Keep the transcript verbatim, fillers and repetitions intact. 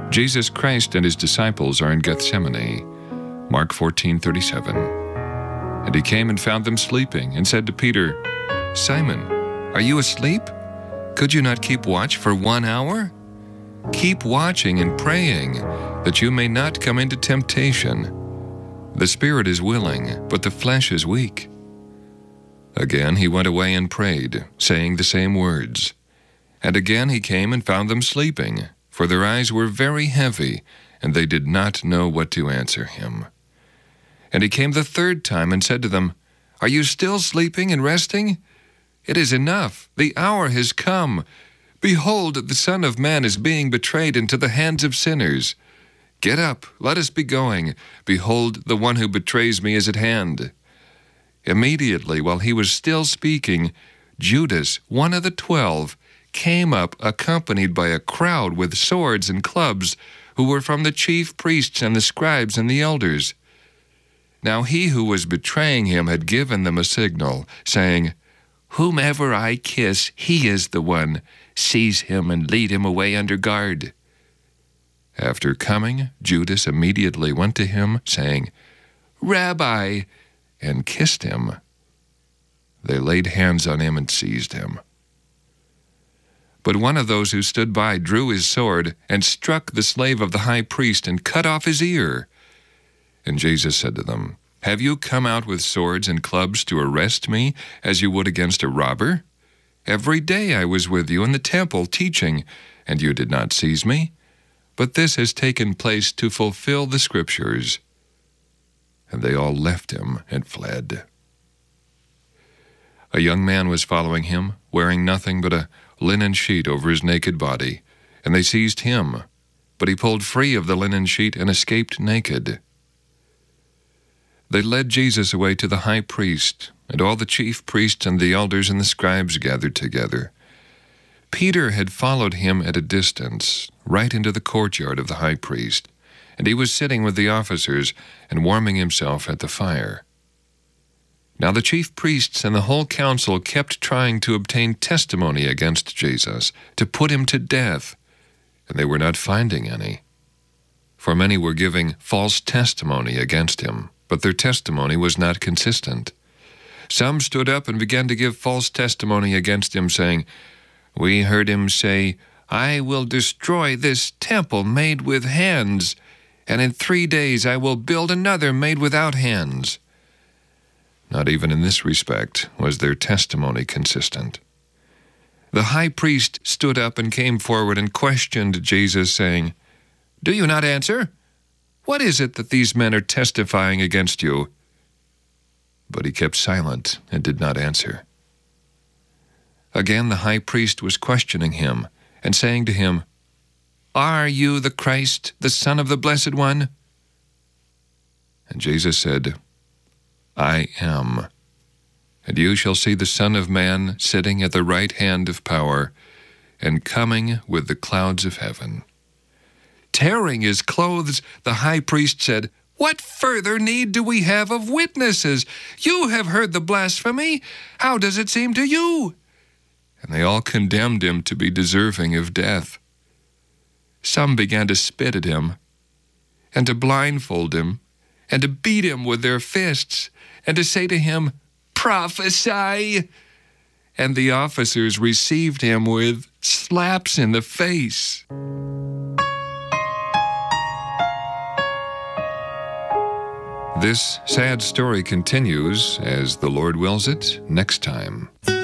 Jesus Christ and his disciples are in Gethsemane. Mark fourteen thirty-seven. And he came and found them sleeping, and said to Peter, "Simon, are you asleep? Could you not keep watch for one hour? Keep watching and praying, that you may not come into temptation. The spirit is willing, but the flesh is weak." Again he went away and prayed, saying the same words. And again he came and found them sleeping, for their eyes were very heavy, and they did not know what to answer him. And he came the third time and said to them, "Are you still sleeping and resting? It is enough. The hour has come. Behold, the Son of Man is being betrayed into the hands of sinners. Get up, let us be going. Behold, the one who betrays me is at hand." Immediately, while he was still speaking, Judas, one of the twelve, came up accompanied by a crowd with swords and clubs, who were from the chief priests and the scribes and the elders. Now he who was betraying him had given them a signal, saying, "Whomever I kiss, he is the one. Seize him and lead him away under guard." After coming, Judas immediately went to him, saying, "Rabbi," and kissed him. They laid hands on him and seized him. But one of those who stood by drew his sword and struck the slave of the high priest and cut off his ear. And Jesus said to them, "Have you come out with swords and clubs to arrest me, as you would against a robber? Every day I was with you in the temple teaching, and you did not seize me. But this has taken place to fulfill the Scriptures." And they all left him and fled. A young man was following him, wearing nothing but a linen sheet over his naked body, and they seized him. But he pulled free of the linen sheet and escaped naked. They led Jesus away to the high priest, and all the chief priests and the elders and the scribes gathered together. Peter had followed him at a distance, right into the courtyard of the high priest, and he was sitting with the officers and warming himself at the fire. Now the chief priests and the whole council kept trying to obtain testimony against Jesus, to put him to death, and they were not finding any. For many were giving false testimony against him, but their testimony was not consistent. Some stood up and began to give false testimony against him, saying, "We heard him say, 'I will destroy this temple made with hands, and in three days I will build another made without hands.'" Not even in this respect was their testimony consistent. The high priest stood up and came forward and questioned Jesus, saying, "Do you not answer? What is it that these men are testifying against you?" But he kept silent and did not answer. Again the high priest was questioning him and saying to him, "Are you the Christ, the Son of the Blessed One?" And Jesus said, "I am. And you shall see the Son of Man sitting at the right hand of power and coming with the clouds of heaven." Tearing his clothes, the high priest said, "What further need do we have of witnesses? You have heard the blasphemy. How does it seem to you?" And they all condemned him to be deserving of death. Some began to spit at him, and to blindfold him, and to beat him with their fists, and to say to him, "Prophesy!" And the officers received him with slaps in the face. This sad story continues, as the Lord wills it, next time.